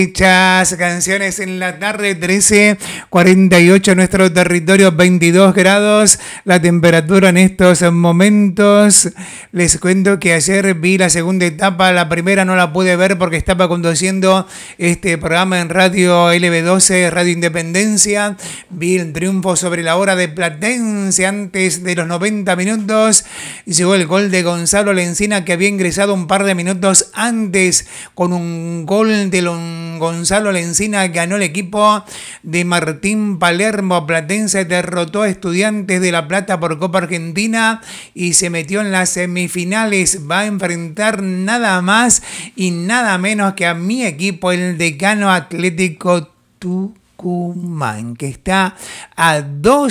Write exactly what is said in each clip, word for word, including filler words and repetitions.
Muchas canciones en la tarde, trece cuarenta y ocho, nuestro territorio, veintidós grados, la temperatura en estos momentos. Les cuento que ayer vi la segunda etapa, la primera no la pude ver porque estaba conduciendo este programa en Radio L B doce, Radio Independencia. Vi el triunfo sobre la hora de Platense antes de los noventa minutos. Llegó el gol de Gonzalo Lencina, que había ingresado un par de minutos antes con un gol de Lon Gonzalo Lencina. Ganó el equipo de Martín Palermo. Platense derrotó a Estudiantes de La Plata por Copa Argentina y se metió en las semifinales. Va a enfrentar nada más y nada menos que a mi equipo, el Decano Atlético Tucumán, que está a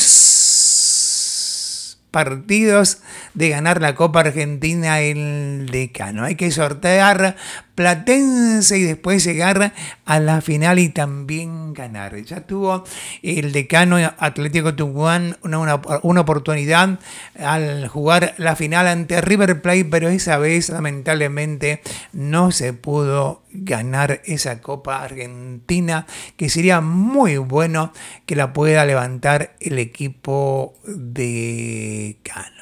dos partidos de ganar la Copa Argentina, el Decano. Hay que sortear Platense y después llegar a la final y también ganar. Ya tuvo el Decano Atlético Tucumán una, una, una oportunidad al jugar la final ante River Plate, pero esa vez lamentablemente no se pudo ganar esa Copa Argentina, que sería muy bueno que la pueda levantar el equipo Decano.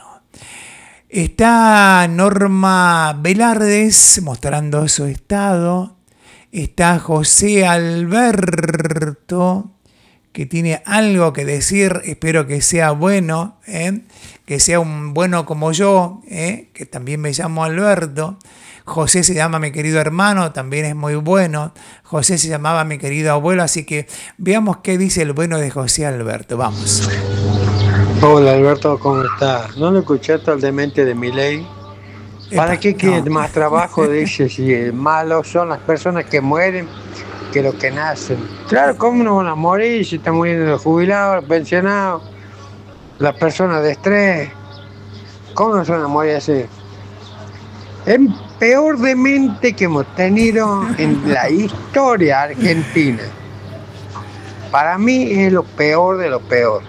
Está Norma Velardes mostrando su estado. Está José Alberto, que tiene algo que decir. Espero que sea bueno, ¿eh? que sea un bueno como yo, ¿eh? que también me llamo Alberto. José se llama mi querido hermano, también es muy bueno. José se llamaba mi querido abuelo, así que veamos qué dice el bueno de José Alberto. Vamos. Hola Alberto, ¿cómo estás? ¿No lo escuchaste al demente de Milei? ¿Para Epa, qué quiere no. más trabajo? Dice, si malos son las personas que mueren que los que nacen. Claro, ¿cómo no van a morir si están muriendo los jubilados, los pensionados, las personas de estrés? ¿Cómo no se van a morir así? Es peor demente que hemos tenido en la historia argentina. Para mí es lo peor de lo peor.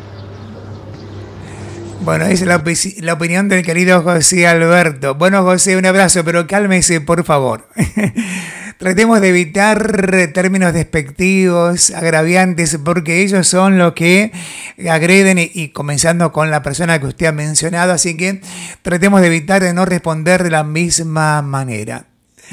Bueno, esa es la, opi- la opinión del querido José Alberto. Bueno, José, un abrazo, pero cálmese, por favor. Tratemos de evitar términos despectivos, agraviantes, porque ellos son los que agreden, y, y comenzando con la persona que usted ha mencionado, así que tratemos de evitar de no responder de la misma manera.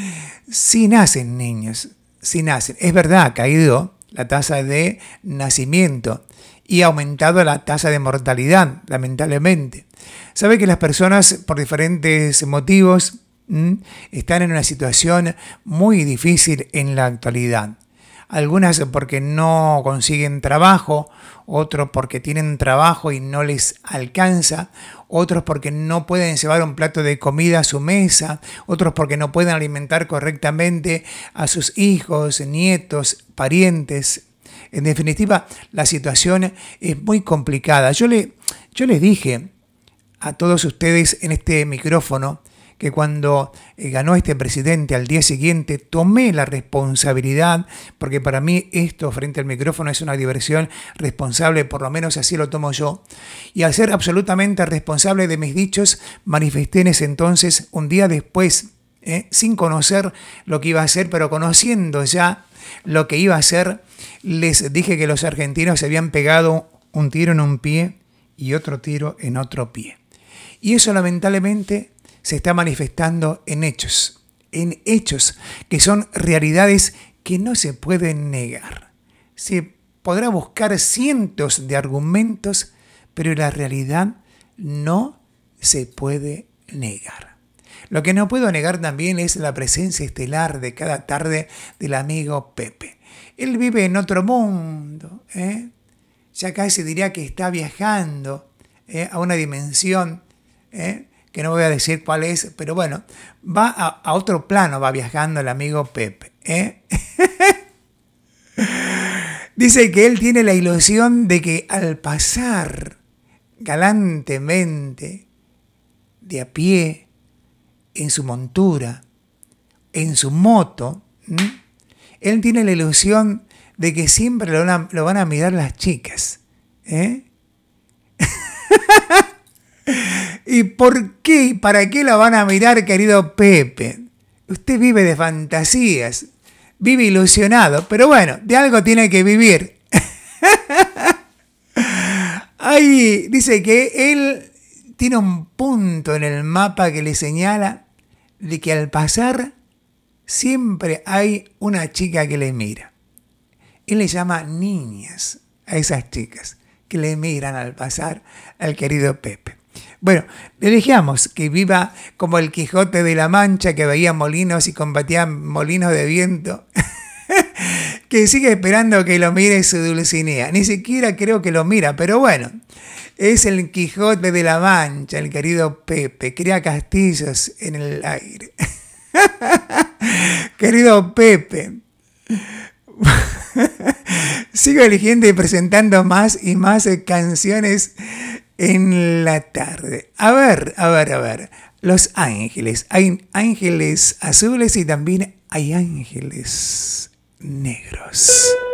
Si nacen niños, si nacen, es verdad, ha caído la tasa de nacimiento y ha aumentado la tasa de mortalidad, lamentablemente. Sabe que las personas, por diferentes motivos, ¿m? están en una situación muy difícil en la actualidad. Algunas porque no consiguen trabajo, otros porque tienen trabajo y no les alcanza, otros porque no pueden llevar un plato de comida a su mesa, otros porque no pueden alimentar correctamente a sus hijos, nietos, parientes. En definitiva, la situación es muy complicada. Yo, le, yo les dije a todos ustedes en este micrófono que cuando ganó este presidente, al día siguiente tomé la responsabilidad, porque para mí esto frente al micrófono es una diversión responsable, por lo menos así lo tomo yo, y al ser absolutamente responsable de mis dichos, manifesté en ese entonces, un día después, ¿eh? sin conocer lo que iba a hacer, pero conociendo ya lo que iba a hacer, les dije que los argentinos se habían pegado un tiro en un pie y otro tiro en otro pie. Y eso lamentablemente se está manifestando en hechos, en hechos que son realidades que no se pueden negar. Se podrá buscar cientos de argumentos, pero la realidad no se puede negar. Lo que no puedo negar también es la presencia estelar de cada tarde del amigo Pepe. Él vive en otro mundo, ¿eh? Ya casi diría que está viajando ¿eh? a una dimensión, ¿eh? que no voy a decir cuál es, pero bueno, va a, a otro plano, va viajando el amigo Pepe. ¿eh? Dice que él tiene la ilusión de que al pasar galantemente de a pie, en su montura, en su moto, ¿m? él tiene la ilusión de que siempre lo van a, lo van a mirar las chicas. ¿eh? ¿Y por qué y para qué lo van a mirar, querido Pepe? Usted vive de fantasías, vive ilusionado, pero bueno, de algo tiene que vivir. Ahí dice que él tiene un punto en el mapa que le señala de que al pasar siempre hay una chica que le mira. Él le llama niñas a esas chicas que le miran al pasar al querido Pepe. Bueno, le dejamos que viva como el Quijote de la Mancha que veía molinos y combatía molinos de viento. Que sigue esperando que lo mire su Dulcinea. Ni siquiera creo que lo mira, pero bueno. Es el Quijote de la Mancha, el querido Pepe. Crea castillos en el aire. Querido Pepe. Sigo eligiendo y presentando más y más canciones en la tarde. A ver, a ver, a ver. Los ángeles. Hay ángeles azules y también hay ángeles negros.